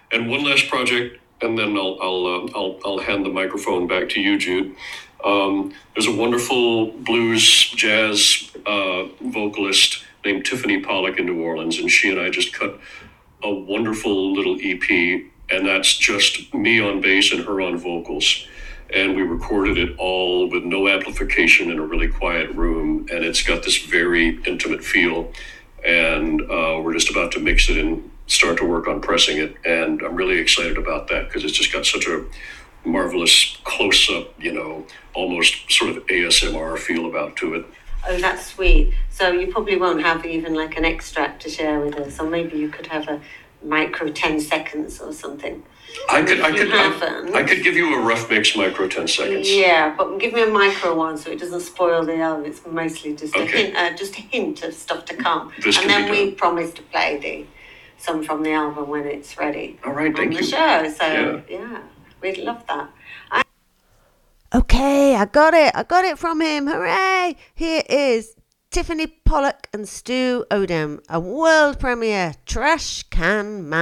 And one last project, and then I'll hand the microphone back to you, Jude. There's a wonderful blues jazz vocalist named Tiffany Pollock in New Orleans, and she and I just cut a wonderful little EP, and that's just me on bass and her on vocals. And we recorded it all with no amplification in a really quiet room, and it's got this very intimate feel. And we're just about to mix it and start to work on pressing it. And I'm really excited about that because it's just got such a marvelous close-up, almost sort of ASMR feel about to it. Oh, that's sweet. So you probably won't have even like an extract to share with us, or maybe you could have a micro 10 seconds or something. I could give you a rough mix micro 10 seconds. Yeah, but give me a micro one so it doesn't spoil the album. It's mostly just a hint of stuff to come. And then we promise to play some from the album when it's ready. All right, thank you. On the show. So yeah, we'd love that. Okay, I got it from him. Hooray! Here is Tiffany Pollock and Stu Odom, a world premiere, Trash Can Man.